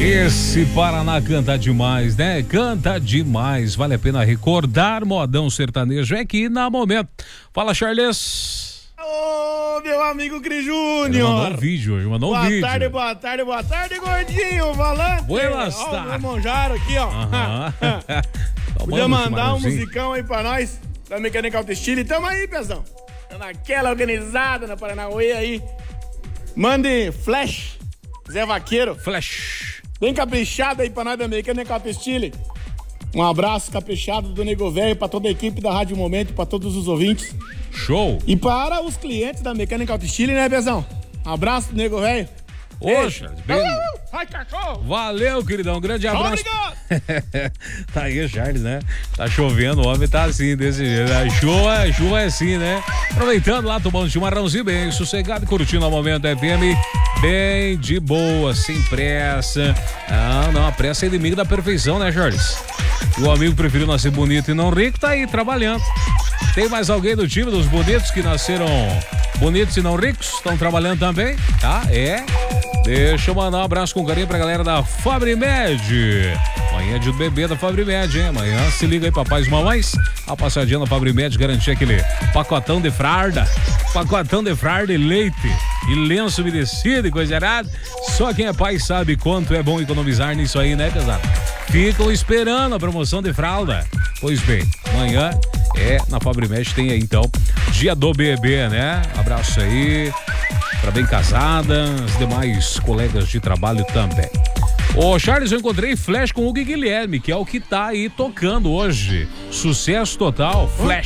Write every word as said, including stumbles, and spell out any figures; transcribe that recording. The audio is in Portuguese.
Esse Paraná canta demais, né? Canta demais. Vale a pena recordar. Modão sertanejo é aqui na Momento. Fala, Charles. Ô, meu amigo Cris Júnior. Ele mandou um vídeo hoje, mandou um vídeo. Boa tarde, boa tarde, boa tarde, gordinho. Valente. Buenas Ó, tardes. o Monjaro aqui, ó. Podia mandar um musicão aí pra nós, da Mecânica Auto Estilo. E tamo aí, Pezão. Naquela organizada na Paranauê aí. Mande flash, Zé Vaqueiro. Flash. Bem caprichado aí pra nós da Mecânica Auto Estilo. Um abraço caprichado do Nego Velho pra toda a equipe da Rádio Momento, pra todos os ouvintes. Show. E para os clientes da Mecânica Auto Estilo, né, Pezão? Um abraço do Nego Velho. Poxa, bem... Ai, cachorro! Valeu, queridão. Um grande abraço. Obrigado! Tá aí, Charles, né? Tá chovendo, o homem tá assim, desse jeito. A chuva, chuva é assim, né? Aproveitando lá, tomando um chimarrãozinho bem sossegado e curtindo o Momento F M bem de boa, sem pressa. Ah, não, a pressa é inimigo da perfeição, né, Charles? E o amigo preferiu nascer bonito e não rico, tá aí trabalhando. Tem mais alguém do time dos bonitos que nasceram bonitos e não ricos? Estão trabalhando também? Tá? É. Deixa eu mandar um abraço com carinho pra galera da Fabrimed. Amanhã é dia do bebê da Fabrimed, hein? Amanhã se liga aí, papais e mamães. A passadinha na Fabrimed garantir aquele pacotão de fralda, pacotão de fralda e leite e lenço umedecido e coisa errada. Só quem é pai sabe quanto é bom economizar nisso aí, né, pesado? Ficam esperando a promoção de fralda. Pois bem, amanhã é na Fabrimed, tem aí então dia do bebê, né? Abraço aí pra bem casada, as demais colegas de trabalho também. Ô Charles, eu encontrei Flash com o Hugo Guilherme, que é o que tá aí tocando hoje. Sucesso total, Flash.